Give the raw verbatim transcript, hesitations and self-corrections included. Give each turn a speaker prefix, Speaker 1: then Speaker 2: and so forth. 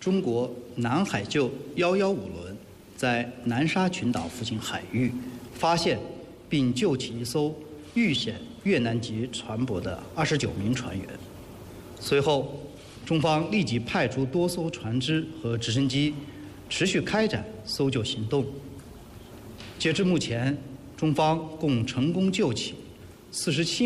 Speaker 1: 中国南海救幺幺五轮在南沙群岛附近海域发现并救起一艘遇险越南籍船舶的二十九名船员。随后，中方立即派出多艘船只和直升机，持续开展搜救行动。截至目前，中方共成功救起四十七